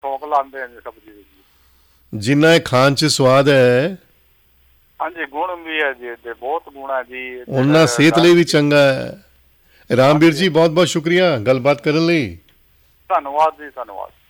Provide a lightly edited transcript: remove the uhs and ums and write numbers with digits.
ਸ਼ੌਕ ਲਾਉਂਦੇ ਆ ਜੀ ਸਬਜ਼ੀ ਦੀ। ਜਿੰਨਾ ਇਹ ਖਾਣ 'ਚ ਸਵਾਦ ਹੈ, ਹਾਂਜੀ ਗੁਣ ਵੀ ਹੈ ਜੀ, ਇਹਦੇ ਬਹੁਤ ਗੁਣ ਹੈ ਜੀ, ਉਹਨਾਂ ਸਿਹਤ ਲਈ ਵੀ ਚੰਗਾ ਹੈ। ਰਾਮਵੀਰ ਜੀ ਬਹੁਤ ਬਹੁਤ ਸ਼ੁਕਰੀਆ ਗੱਲਬਾਤ ਕਰਨ ਲਈ। ਧੰਨਵਾਦ ਜੀ, ਧੰਨਵਾਦ।